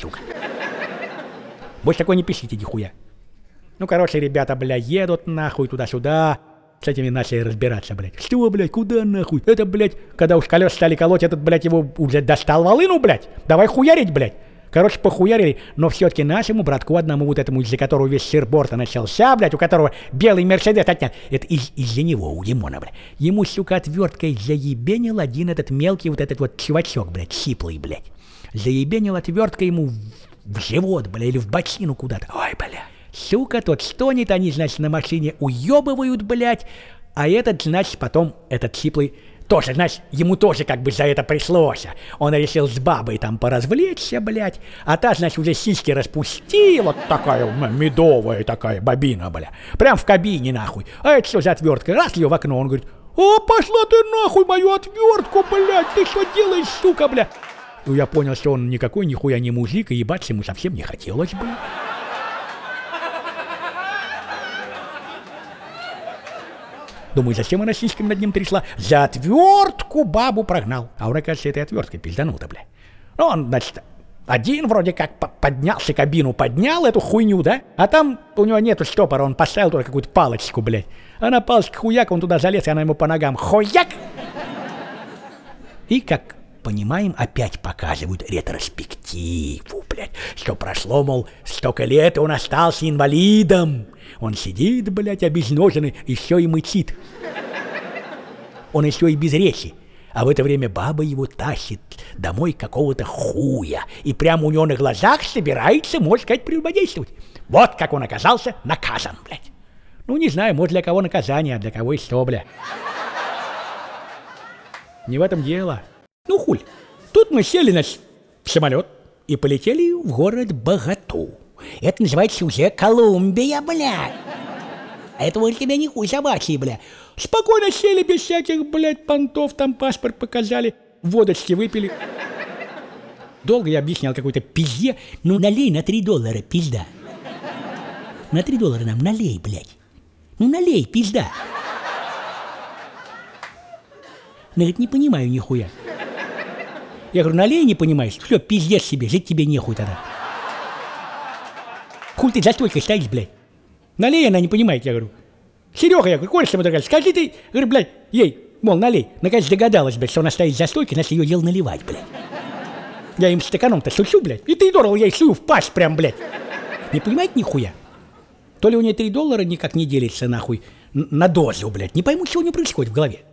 сука. Больше такой не пишите, нихуя. Ну, короче, ребята, блядь, едут нахуй туда-сюда. С этими начали разбираться, блядь. Что, блядь, куда нахуй? Это, блядь, когда уж колеса стали колоть, этот, блядь, его уже достал волыну, блядь. Давай хуярить, блядь. Короче, похуярили, но все-таки нашему братку одному, вот этому, из-за которого весь сыр-борта начался, блядь, у которого белый Мерседес отнят. Это из-за него, у Димона, блядь. Ему, сука, отверткой заебенил один этот мелкий вот этот вот чувачок, блядь, сиплый, блядь. Заебенил отверткой ему в живот, блядь, или в бочину куда-то. Ой, блядь. Сука, тот стонет, они, значит, на машине уебывают, блядь. А этот, значит, потом, этот сиплый... Тоже, значит, ему тоже как бы за это пришлось. Он решил с бабой там поразвлечься, блядь. А та, значит, уже сиськи распустила. Такая медовая такая бабина, бля. Прям в кабине, нахуй. А это что за отвертка? Раз ее в окно, он говорит: «О, пошла ты нахуй мою отвертку, блядь. Ты что делаешь, сука, бля?» Ну, я понял, что он никакой нихуя не мужик, и ебаться ему совсем не хотелось, бля. Думаю, зачем она сиськами над ним трясла? За отвертку бабу прогнал. А он, оказывается, этой отверткой пизданул-то, бля. Ну, он, значит, один вроде как поднялся, кабину поднял, эту хуйню, да? А там у него нету штопора, он поставил только какую-то палочку, блядь. А на палочке хуяк, он туда залез, и она ему по ногам хуяк! И, как понимаем, опять показывают ретроспективу, блядь. Что прошло, мол, столько лет, и он остался инвалидом. Он сидит, блядь, обезноженный, еще и мычит. Он еще и без речи. А в это время баба его тащит домой какого-то хуя. И прямо у него на глазах собирается, можно сказать, прелюбодействовать. Вот как он оказался наказан, блядь. Ну, не знаю, может, для кого наказание, а для кого и что, бля. Не в этом дело. Ну, хуль. Тут мы сели, значит, в самолет и полетели в город Боготу. Это называется уже Колумбия, бля. А это вот тебя не хуй собачий, бля. Спокойно сели без всяких, блядь, понтов, там паспорт показали, водочки выпили. Долго я объяснял какой-то пизде. Ну, налей на $3, пизда. На $3 нам налей, блядь. Ну, налей, пизда. Ну, говорит, не понимаю нихуя. Я говорю, налей, не понимаешь? Все, пиздец себе, жить тебе нехуй тогда. Хуй ты за стойкой стоишь, блядь. Налей, она не понимает, я говорю. Серега, я говорю, Коля, дорогая, скажи ты, говорю, блядь, ей, мол, налей. Наконец догадалась, блядь, что она стоит за стойкой, значит, ее дело наливать, блядь. Я им стаканом-то сучу, блядь, и $3 я ей сую в пасть прям, блядь. Не понимаете нихуя? То ли у нее $3 никак не делится, нахуй, на дозу, блядь. Не пойму, что у нее происходит в голове.